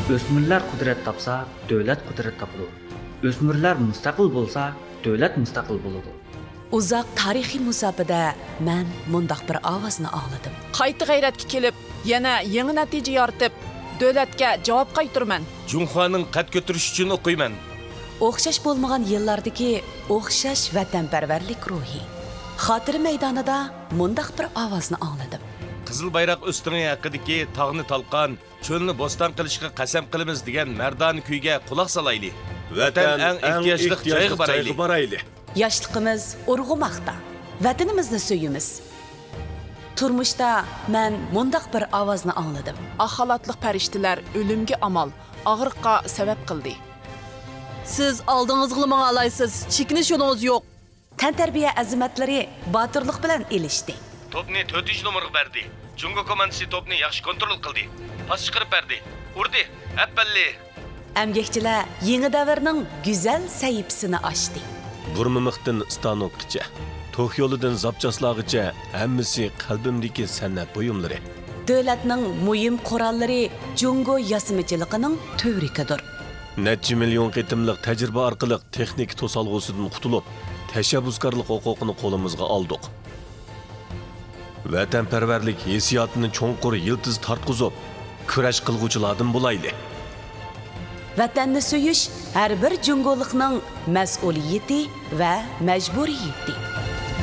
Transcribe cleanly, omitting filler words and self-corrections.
O'smirlar qudrat topsa, davlat qudrat topadi. O'smirlar mustaqil bo'lsa, davlat mustaqil bo'ladi. Uzoq tarixiy musofada men mundaq bir ovozni angladim. Qayta g'ayratga kelib, yana yangi natija yoritib, davlatga javob qaytarman. Junxoning qad ko'tarish uchun o'qiyman. O'xshash bo'lmagan yillardagi o'xshash vatanparvarlik ruhi. Xotira maydonida mundaq bir ovozni angladim. Qizil bayroq ustungi haqidagi tog'ni talqon, cho'lni bo'ston qilishga qasam qilamiz degan mardon kuyga quloq solayli. Vatan eng ehtiyojli joyga borayli. Yoshligimiz urg'umoqda. Vatanimizni suyimiz. Turmushda men mundaq bir ovozni angladim. Axalatliq farishtalar o'limga amal, og'riqqa sabab qildi. Siz oldingizga menga alaysiz, chekinish yo'lingiz yo'q. Tantarbiya azimatlari botirlik bilan elishdi. Topni 4-nomerga berdi. Jungo komandasi topni yaxshi kontrol qildi. Pas chiqarib berdi. Urdi. Appalli. Amgakchilar yangi davrning go'zal sahifasini ochdi. Burmimiqdan stanokgacha, to'q yo'lidan zapchaslag'icha hammasi qalbimdagi san'at buyumlari. Davlatning muhim qurollari Jungo yasimichiligining tövrikidir. Necha million qitimliq tajriba orqali texnik to'solg'usidan qutulib, tashabbuskorlik huquqini qo'limizga oldik. Vatanparvarlik hissiyotini cho'nqur yiltiz tartqizib, kurash qilguvchilardan bo'layli. Vatanni suyish har bir jungolikning mas'uliyati va majburiyati.